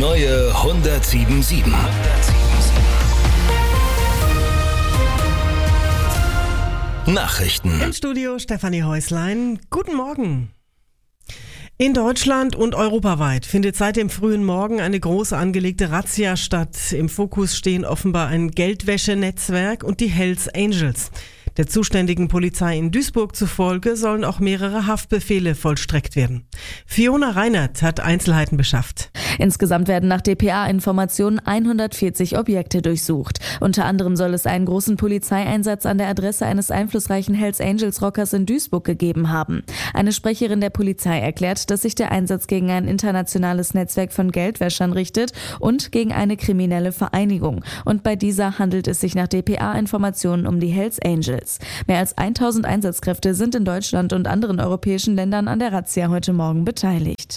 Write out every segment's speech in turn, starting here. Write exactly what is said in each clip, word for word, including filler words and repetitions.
neue hundertsieben Komma sieben. Nachrichten. Im Studio Stefanie Häuslein. Guten Morgen. In Deutschland und europaweit findet seit dem frühen Morgen eine groß angelegte Razzia statt. Im Fokus stehen offenbar ein Geldwäschenetzwerk und die Hells Angels. Der zuständigen Polizei in Duisburg zufolge sollen auch mehrere Haftbefehle vollstreckt werden. Fiona Reinert hat Einzelheiten beschafft. Insgesamt werden nach D P A-Informationen hundertvierzig Objekte durchsucht. Unter anderem soll es einen großen Polizeieinsatz an der Adresse eines einflussreichen Hells Angels Rockers in Duisburg gegeben haben. Eine Sprecherin der Polizei erklärt, dass sich der Einsatz gegen ein internationales Netzwerk von Geldwäschern richtet und gegen eine kriminelle Vereinigung. Und bei dieser handelt es sich nach D P A-Informationen um die Hells Angels. Mehr als tausend Einsatzkräfte sind in Deutschland und anderen europäischen Ländern an der Razzia heute Morgen beteiligt.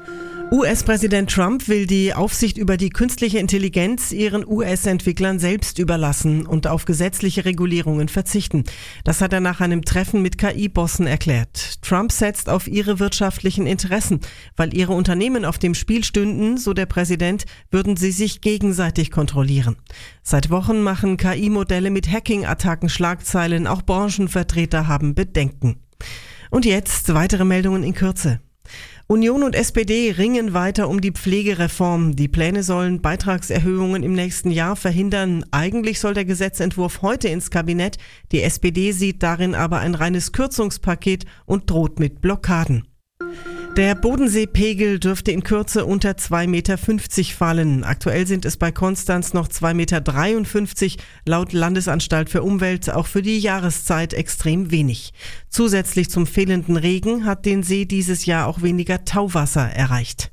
U S-Präsident Trump will die Aufsicht über die künstliche Intelligenz ihren U S-Entwicklern selbst überlassen und auf gesetzliche Regulierungen verzichten. Das hat er nach einem Treffen mit K I-Bossen erklärt. Trump setzt auf ihre wirtschaftlichen Interessen. Weil ihre Unternehmen auf dem Spiel stünden, so der Präsident, würden sie sich gegenseitig kontrollieren. Seit Wochen machen K I-Modelle mit Hacking-Attacken Schlagzeilen. Auch Branchenvertreter haben Bedenken. Und jetzt weitere Meldungen in Kürze. Union und S P D ringen weiter um die Pflegereform. Die Pläne sollen Beitragserhöhungen im nächsten Jahr verhindern. Eigentlich soll der Gesetzentwurf heute ins Kabinett. Die S P D sieht darin aber ein reines Kürzungspaket und droht mit Blockaden. Der Bodenseepegel dürfte in Kürze unter zwei Komma fünfzig Meter fallen. Aktuell sind es bei Konstanz noch zwei Komma dreiundfünfzig Meter, laut Landesanstalt für Umwelt auch für die Jahreszeit extrem wenig. Zusätzlich zum fehlenden Regen hat den See dieses Jahr auch weniger Tauwasser erreicht.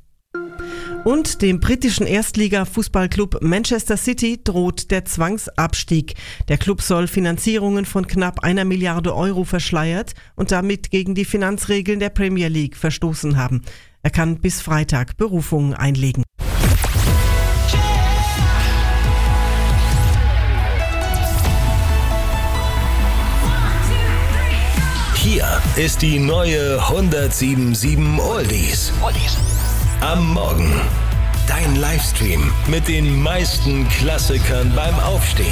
Und dem britischen Erstliga-Fußballclub Manchester City droht der Zwangsabstieg. Der Club soll Finanzierungen von knapp einer Milliarde Euro verschleiert und damit gegen die Finanzregeln der Premier League verstoßen haben. Er kann bis Freitag Berufung einlegen. Hier ist die neue hundertsieben Komma sieben Oldies. Am Morgen. Dein Livestream mit den meisten Klassikern beim Aufstehen.